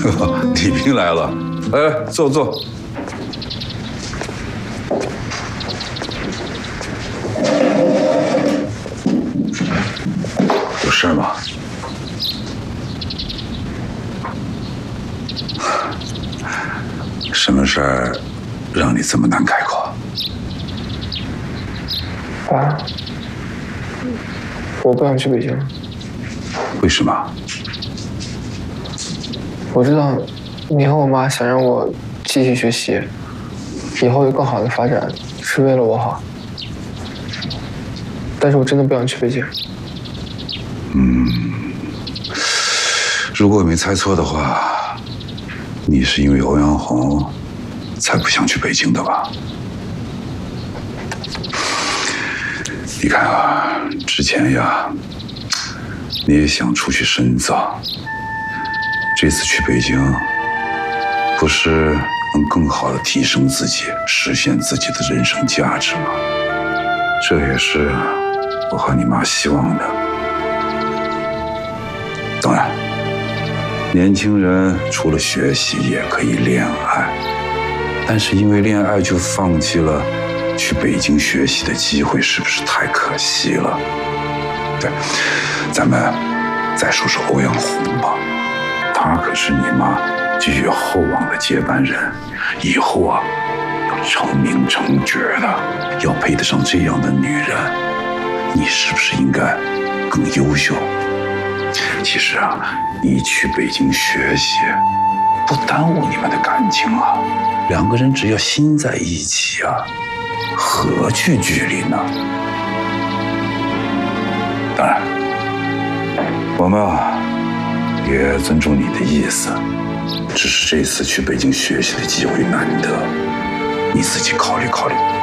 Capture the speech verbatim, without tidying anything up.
李萍来了，来坐坐。有事吗？什么事儿让你这么难开口？ 爸，我不想去北京。 为什么？ 我知道你和我妈想让我继续学习，以后有更好的发展，是为了我好。但是我真的不想去北京。 嗯，如果我没猜错的话，你是因为欧阳红才不想去北京的吧？你看啊，之前呀，你也想出去深造，这次去北京，不是能更好的提升自己，实现自己的人生价值吗？这也是我和你妈希望的。当然，年轻人除了学习也可以恋爱，但是因为恋爱就放弃了去北京学习的机会，是不是太可惜了？对，咱们再说说欧阳红吧，他可是你妈寄予厚望的接班人，以后啊要成名成角的，要配得上这样的女人，你是不是应该更优秀？其实啊，你去北京学习，不耽误你们的感情啊。两个人只要心在一起啊，何惧距离呢？当然，我们啊也尊重你的意思，只是这次去北京学习的机会难得，你自己考虑考虑。